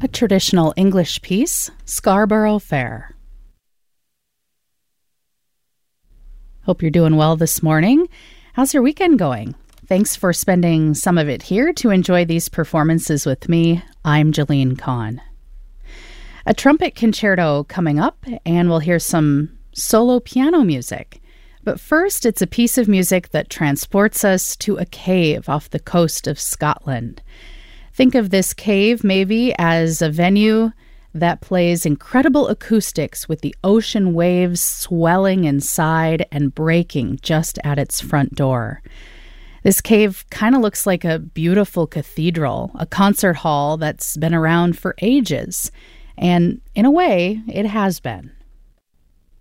a traditional English piece, Scarborough Fair. Hope you're doing well this morning. How's your weekend going? Thanks for spending some of it here to enjoy these performances with me. I'm Jolene Kahn. A trumpet concerto coming up, and we'll hear some solo piano music. But first, it's a piece of music that transports us to a cave off the coast of Scotland. Think of this cave maybe as a venue that plays incredible acoustics with the ocean waves swelling inside and breaking just at its front door. This cave kind of looks like a beautiful cathedral, a concert hall that's been around for ages. And in a way, it has been.